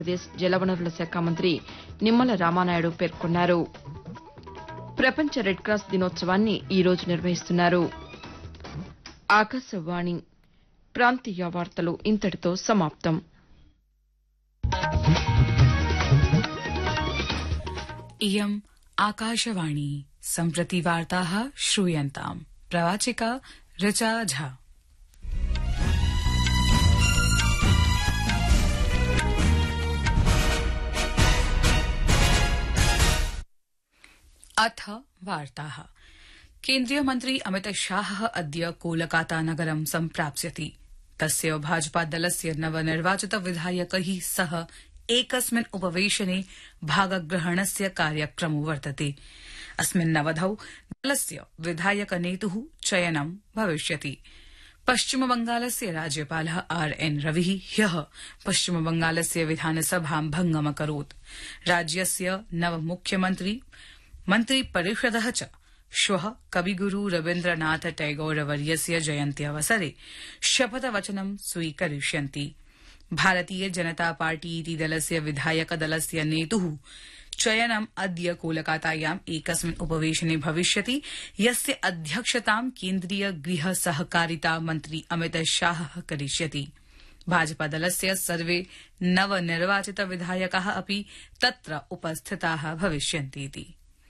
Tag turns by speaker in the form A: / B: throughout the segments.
A: ఆంధ్రప్రదేశ్ జలవనరుల శాఖ మంత్రి నిమ్మల రామానాయుడు పేర్కొన్నారు. ప్రపంచ రెడ్ క్రాస్ దినోత్సవాన్ని ఈ రోజు నిర్వహిస్తున్నారు. ఆకాశవాణి ప్రాంతీయ వార్తలు ఇంతటితో సమాప్తం.
B: इयम् आकाशवाणी सम्प्रति वार्ताः श्रूयन्ताम्. प्रवाचिका ऋचा झा. अथ वार्ताः. केन्द्रीय मन्त्री अमित शाहः अद्य कोलकाता नगरं सम्प्राप्स्यति. तस्य भाजपा दलस्य नवनिर्वाचित विधायकैः सह एकस्मिन् उपवेशने भागग्रहणस्य कार्यक्रमो वर्तते. अस्मिन् अवधौ दलस्य विधायकनेतुः चयनं भविष्यति. पश्चिमबंगालस्य राज्यपालः आरएन रविः ह्यः पश्चिमबंगालस्य विधानसभां भंगमकरोत्. राज्यस्य नवमुख्यमन्त्री मन्त्रिपरिषदः च श्वः कविगुरु रवीन्द्रनाथ टैगोरवर्यस्य जयन्त्यवसरे शपथवचनं स्वीकरिष्यन्ति. भारतीय जनता पार्टी इति दलस्य विधायकदलस्य नेतुः चयनम् अद्य कोलकातायाम् एकस्मिन् उपवेशने भविष्यति, यस्य अध्यक्षतां केन्द्रीय गृह सहकारिता मन्त्री अमित शाहः करिष्यति. भाजपादलस्य सर्वे नवनिर्वाचित विधायकाः अपि तत्र उपस्थिताः भविष्यन्तीति.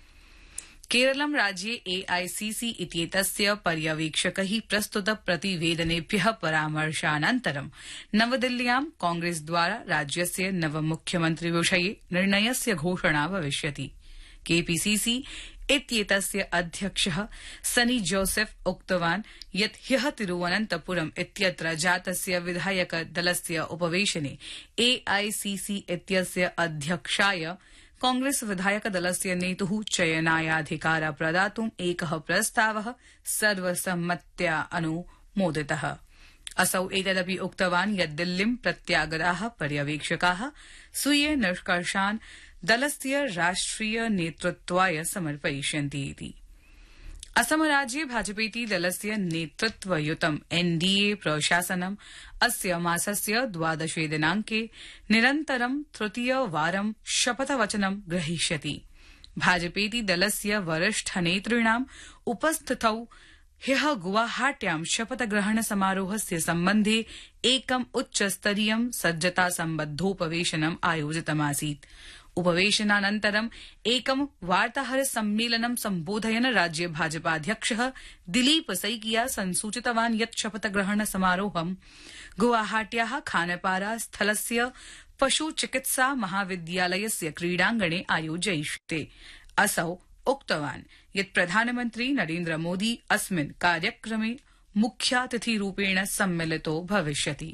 B: केरलं राज्ये एआईसीसी इत्येतस्य पर्यवेक्षकैः प्रस्तुत प्रतिवेदनेभ्यः परामर्शानन्तरं नवदिल्ल्यां कांग्रेसद्वारा राज्यस्य नवमुख्यमन्त्रिविषये निर्णयस्य घोषणा भविष्यति. केपीसीसी इत्येतस्य अध्यक्षः सनी जोसेफ उक्तवान् यत् ह्यः तिरुवनन्तपुरम् इत्यत्र जातस्य विधायकदलस्य उपवेशने एआईसीसी इत्यस्य अध्यक्षाय कांग्रेस विधायकदलस्य नेतुः चयनायाधिकार प्रदातुम् एकः प्रस्तावः सर्वसम्मत्या अनुमोदितः. असौ एतदपि उक्तवान् यत् दिल्लीं प्रत्यागताः पर्यवेक्षकाः स्वीय निष्कर्षान् दलस्य राष्ट्रिय नेतृत्वाय समर्पयिष्यन्ति इति. असम राज्ये भाजपेति दलस्य नेतृत्वयुतम् एनडीए प्रशासनम् अस्य मासस्य 12 दिनाङ्के निरन्तरं तृतीयवारं शपथवचनं ग्रहीष्यति. भाजपेति दलस्य वरिष्ठनेतॄणाम् उपस्थितौ ह्यः गुवाहाट्यां शपथग्रहण समारोहस्य सम्बन्धे एकम् उच्चस्तरीयं सज्जता सम्बद्धोपवेशनम् आयोजितमासीत्. उपवेशनानन्तरं एकं वार्ताहर सम्मेलनं सम्बोधयन् राज्य भाजपाध्यक्षः दिलीप सैकिया संसूचितवान् यत् शपथग्रहण समारोहं गुवाहाट्याः खानपारा स्थलस्य पशुचिकित्सा महाविद्यालयस्य क्रीडाङ्गणे आयोजयिष्यते. असौ उक्तवान् यत् प्रधानमन्त्री नरेन्द्र मोदी अस्मिन् कार्यक्रमे मुख्यातिथिरूपेण सम्मिलितो भविष्यति.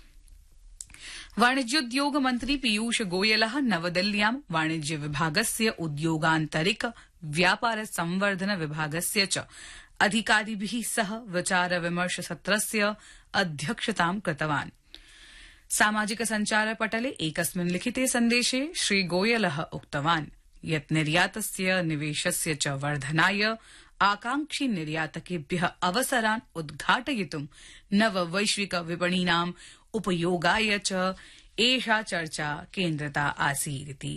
B: वाणिज्योद्योग मन्त्री पीयूष गोयलः नवदिल्ल्यां वाणिज्य विभागस्य उद्योगान्तरिक व्यापार संवर्धन विभागस्य च अधिकारिभिः सह विचार विमर्श सत्रस्य अध्यक्षतां कृतवान्. सामाजिक सञ्चार पटले एकस्मिन् लिखिते सन्देशे श्रीगोयलः उक्तवान् यत् निर्यातस्य निवेशस्य च वर्धनाय आकांक्षी निर्यातकेभ्यः अवसरान् उद्घाटयितुं नववैश्विक विपणीनां उपयोगाय च एषा चर्चा केन्द्रिता आसीदिति.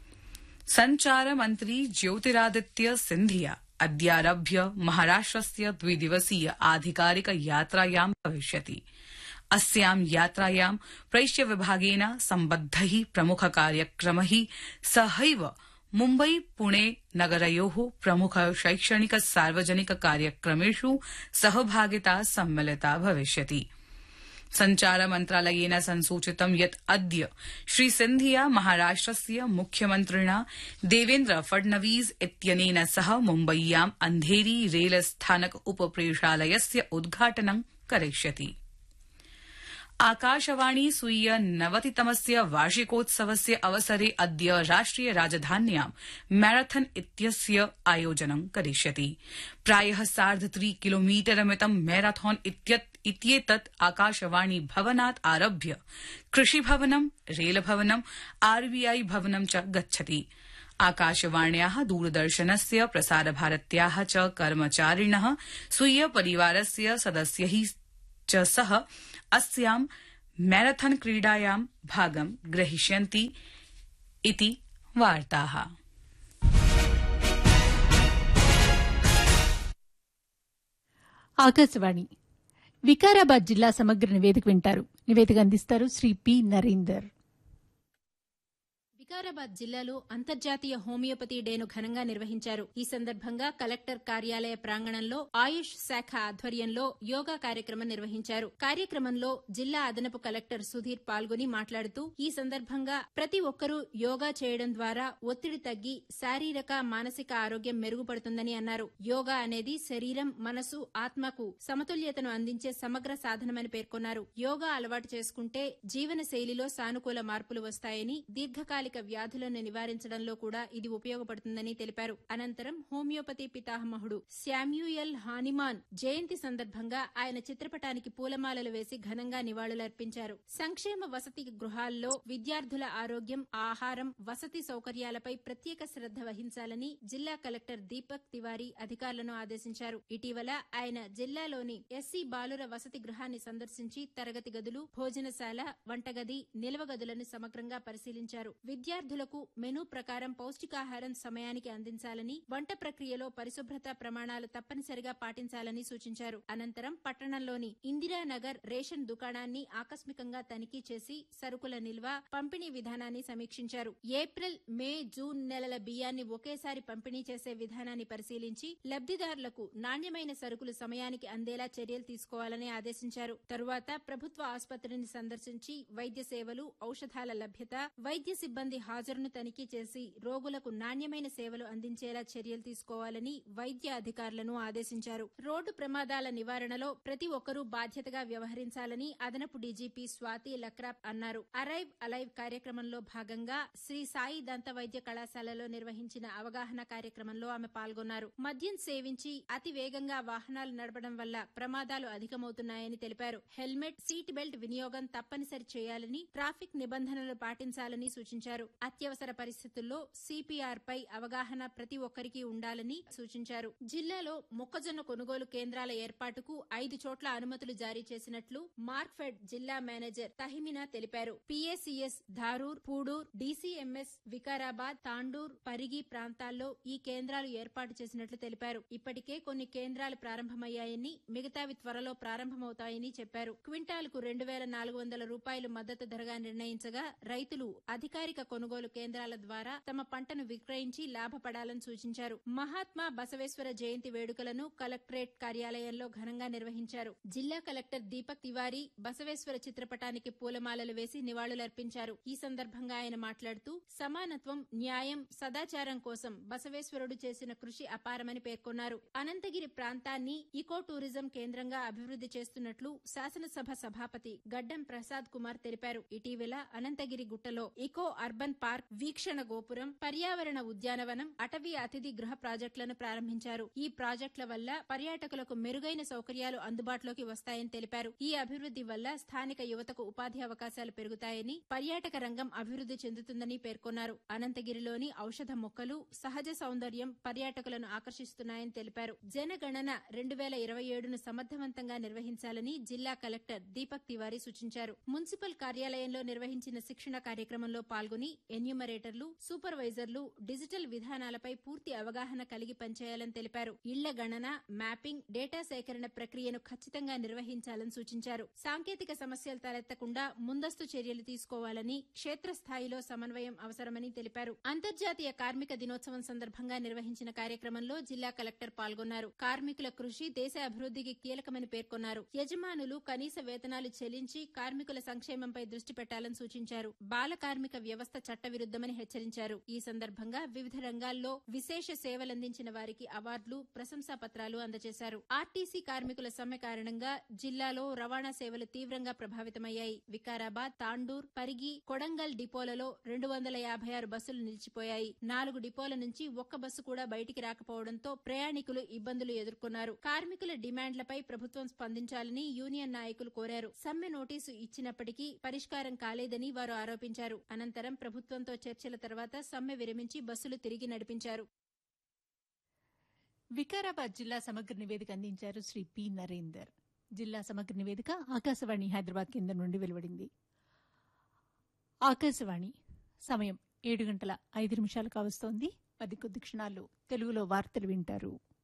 B: सञ्चार मन्त्री ज्योतिरादित्य सिन्धिया अद्यारभ्य महाराष्ट्रस्य 2 दिवसीय आधिकारिक यात्रायां भविष्यति. अस्यां यात्रायां प्रैष्य विभागेन सम्बद्धैः प्रमुख कार्यक्रमैः सहैव मुम्बई पुणे नगरयोः प्रमुख शैक्षणिक सार्वजनिक कार्यक्रमेषु सहभागिता सम्मिलिता भविष्यति. सञ्चार मन्त्रालयेन संसूचितं यत् अद्य श्री सिन्धिया महाराष्ट्रस्य मुख्यमन्त्रिणा देवेन्द्र फडणवीस इत्यनेन सह मुम्बय्यां अन्धेरी रेल स्थानक उपप्रेषालयस्य उद्घाटनं करिष्यति. आकाशवाणी स्वीय 90तमस्य वार्षिकोत्सवस्य अवसरे अद्य राष्ट्रिय राजधान्यां मैराथन इत्यस्य आयोजनं करिष्यति. प्रायः 3.5 किलोमीटरमितं मैराथन इत्येतत् आकाशवाणी भवनात् आरभ्य कृषिभवनं, रेलभवनं, आरबीआई भवनं च गच्छति. आकाशवाण्याः दूरदर्शनस्य प्रसारभारत्याः च कर्मचारिणः स्वीय परिवारस्य सदस्यैः च सह अस्यां मैराथन क्रीडायां भागं ग्रहीष्यन्ति इति वार्ताः।
C: ఆకాశవాణి వికారాబాద్ జిల్లా సమగ్ర నివేదిక వింటారు. నివేదిక అందిస్తారు శ్రీ పి నరేందర్.
D: వికారాబాద్ జిల్లాలో అంతర్జాతీయ హోమియోపతి డేను ఘనంగా నిర్వహించారు. ఈ సందర్భంగా కలెక్టర్ కార్యాలయ ప్రాంగణంలో ఆయుష్ శాఖ ఆధ్వర్యంలో యోగా కార్యక్రమం నిర్వహించారు. కార్యక్రమంలో జిల్లా అదనపు కలెక్టర్ సుధీర్ పాల్గొని మాట్లాడుతూ ఈ సందర్భంగా ప్రతి ఒక్కరూ యోగా చేయడం ద్వారా ఒత్తిడి తగ్గి శారీరక మానసిక ఆరోగ్యం మెరుగుపడుతుందని అన్నారు. యోగా అనేది శరీరం, మనసు, ఆత్మకు సమతుల్యతను అందించే సమగ్ర సాధనమని పేర్కొన్నారు. యోగా అలవాటు చేసుకుంటే జీవన శైలిలో సానుకూల మార్పులు వస్తాయని, దీర్ఘకాలిక వ్యాధులను నివారించడంలో కూడా ఇది ఉపయోగపడుతుందని తెలిపారు. అనంతరం హోమియోపతి పితామహుడు శామ్యూయల్ హానిమాన్ జయంతి సందర్భంగా ఆయన చిత్రపటానికి పూలమాలలు వేసి ఘనంగా నివాళులర్పించారు. సంక్షేమ వసతి గృహాల్లో విద్యార్థుల ఆరోగ్యం, ఆహారం, వసతి సౌకర్యాలపై ప్రత్యేక శ్రద్ధ వహించాలని జిల్లా కలెక్టర్ దీపక్ తివారీ అధికారులను ఆదేశించారు. ఇటీవల ఆయన జిల్లాలోని ఎస్సీ బాలుర వసతి గృహాన్ని సందర్శించి తరగతి గదులు, భోజనశాల, వంటగది, నిల్వ గదులను సమగ్రంగా పరిశీలించారు. విద్యార్థులకు మెనూ ప్రకారం పౌష్టికాహారం సమయానికి అందించాలని, వంట ప్రక్రియలో పరిశుభ్రత ప్రమాణాలు తప్పనిసరిగా పాటించాలని సూచించారు. అనంతరం పట్టణంలోని ఇందిరానగర్ రేషన్ దుకాణాన్ని ఆకస్మికంగా తనిఖీ చేసి సరుకుల నిల్వ, పంపిణీ విధానాన్ని సమీక్షించారు. ఏప్రిల్, మే, జూన్ నెలల బియ్యాన్ని ఒకేసారి పంపిణీ చేసే విధానాన్ని పరిశీలించి లబ్దిదారులకు నాణ్యమైన సరుకులు సమయానికి అందేలా చర్యలు తీసుకోవాలని ఆదేశించారు. తరువాత ప్రభుత్వ ఆసుపత్రిని సందర్శించి వైద్య సేవలు, ఔషధాల లభ్యత, వైద్య సిబ్బంది హాజరును తనిఖీ చేసి రోగులకు నాణ్యమైన సేవలు అందించేలా చర్యలు తీసుకోవాలని వైద్య అధికారులను ఆదేశించారు. రోడ్డు ప్రమాదాల నివారణలో ప్రతి ఒక్కరూ బాధ్యతగా వ్యవహరించాలని అదనపు డీజీపీ స్వాతి లక్రాప్ అన్నారు. అరైవ్ అలైవ్ కార్యక్రమంలో భాగంగా శ్రీ సాయి దంత వైద్య కళాశాలలో నిర్వహించిన అవగాహన కార్యక్రమంలో ఆమె పాల్గొన్నారు. మద్యం సేవించి అతి వేగంగా వాహనాలు నడపడం వల్ల ప్రమాదాలు అధికమవుతున్నాయని తెలిపారు. హెల్మెట్, సీట్ బెల్ట్ వినియోగం తప్పనిసరి చేయాలని, ట్రాఫిక్ నిబంధనలు పాటించాలని సూచించారు. అత్యవసర పరిస్థితుల్లో సిపిఆర్ పై అవగాహన ప్రతి ఒక్కరికి ఉండాలని సూచించారు. జిల్లాలో మొక్కజొన్న కొనుగోలు కేంద్రాల ఏర్పాటుకు 5 చోట్ల అనుమతులు జారీ చేసినట్లు మార్క్ఫెడ్ జిల్లా మేనేజర్ తహిమినా తెలిపారు. పిఏసిఎస్ ధారూర్, పూడూర్, డీసీఎంఎస్ వికారాబాద్, తాండూర్, పరిగి ప్రాంతాల్లో ఈ కేంద్రాలు ఏర్పాటు చేసినట్లు తెలిపారు. ఇప్పటికే కొన్ని కేంద్రాలు ప్రారంభమయ్యాయని, మిగతావి త్వరలో ప్రారంభమవుతాయని చెప్పారు. క్వింటాల్కు 2,400 రూపాయలు మద్దతు ధరగా నిర్ణయించగా రైతులు అధికారిక కొనుగోలు కేంద్రాల ద్వారా తమ పంటను విక్రయించి లాభపడాలని సూచించారు. మహాత్మా బసవేశ్వర జయంతి వేడుకలను కలెక్టరేట్ కార్యాలయంలో ఘనంగా నిర్వహించారు. జిల్లా కలెక్టర్ దీపక్ తివారీ బసవేశ్వర చిత్రపటానికి పూలమాలలు వేసి నివాళులర్పించారు. ఈ సందర్భంగా ఆయన మాట్లాడుతూ సమానత్వం, న్యాయం, సదాచారం కోసం బసవేశ్వరుడు చేసిన కృషి అపారమని పేర్కొన్నారు. అనంతగిరి ప్రాంతాన్ని ఇకో టూరిజం కేంద్రంగా అభివృద్ది చేస్తున్నట్లు శాసనసభ సభాపతి గడ్డం ప్రసాద్ కుమార్ తెలిపారు. ఇటీవల అనంతగిరి గుట్టలో ఇకో అర్బన్ పార్క్, వీక్షణ గోపురం, పర్యావరణ ఉద్యానవనం, అటవీ అతిథి గృహ ప్రాజెక్టులను ప్రారంభించారు. ఈ ప్రాజెక్టుల వల్ల పర్యాటకులకు మెరుగైన సౌకర్యాలు అందుబాటులోకి వస్తాయని తెలిపారు. ఈ అభివృద్ది వల్ల స్థానిక యువతకు ఉపాధి అవకాశాలు పెరుగుతాయని, పర్యాటక రంగం అభివృద్ది చెందుతుందని పేర్కొన్నారు. అనంతగిరిలోని ఔషధ మొక్కలు, సహజ సౌందర్యం పర్యాటకులను ఆకర్షిస్తున్నాయని తెలిపారు. జనగణన 2027ను సమర్థవంతంగా నిర్వహించాలని జిల్లా కలెక్టర్ దీపక్ తివారీ సూచించారు. మున్సిపల్ కార్యాలయంలో నిర్వహించిన శిక్షణ కార్యక్రమంలో పాల్గొని ఎన్యూమరేటర్లు, సూపర్వైజర్లు డిజిటల్ విధానాలపై పూర్తి అవగాహన కలిగి పనిచేయాలని తెలిపారు. ఇళ్ల గణన, మ్యాపింగ్, డేటా సేకరణ ప్రక్రియను ఖచ్చితంగా నిర్వహించాలని సూచించారు. సాంకేతిక సమస్యలు తలెత్తకుండా ముందస్తు చర్యలు తీసుకోవాలని, క్షేత్రస్థాయిలో సమన్వయం అవసరమని తెలిపారు. అంతర్జాతీయ కార్మిక దినోత్సవం సందర్భంగా నిర్వహించిన కార్యక్రమంలో జిల్లా కలెక్టర్ పాల్గొన్నారు. కార్మికుల కృషి దేశ అభివృద్దికి కీలకమని పేర్కొన్నారు. యజమానులు కనీస వేతనాలు చెల్లించి కార్మికుల సంక్షేమంపై దృష్టి పెట్టాలని సూచించారు. బాల కార్మిక వ్యవస్థ చట్టవిరుద్దమని హెచ్చరించారు. ఈ సందర్భంగా వివిధ రంగాల్లో విశేష సేవలందించిన వారికి అవార్డులు, ప్రశంసా పత్రాలు అందజేశారు. ఆర్టీసీ కార్మికుల సమ్మె కారణంగా జిల్లాలో రవాణా సేవలు తీవ్రంగా ప్రభావితమయ్యాయి. వికారాబాద్, తాండూర్, పరిగి, కొడంగల్ డిపోలలో 256 బస్సులు నిలిచిపోయాయి. 4 డిపోల నుంచి ఒక్క బస్సు కూడా బయటికి రాకపోవడంతో ప్రయాణికులు ఇబ్బందులు ఎదుర్కొన్నారు. కార్మికుల డిమాండ్లపై ప్రభుత్వం స్పందించాలని యూనియన్ నాయకులు కోరారు. సమ్మె నోటీసు ఇచ్చినప్పటికీ పరిష్కారం కాలేదని వారు ఆరోపించారు. అనంతరం ప్రభుత్వంతో చర్చల తర్వాత సమ్మె విరమించి బస్సులు తిరిగి నడిపించారు.
C: వికారాబాద్ జిల్లా సమగ్ర నివేదిక అందించారు శ్రీ పి నరేందర్. జిల్లా సమగ్ర నివేదిక ఆకాశవాణి హైదరాబాద్ కేంద్రం నుండి వెలువడింది. ఆకాశవాణి సమయం 7:05 కావస్తోంది. 10 కొద్ది క్షణాల్లో తెలుగులో వార్తలు వింటారు.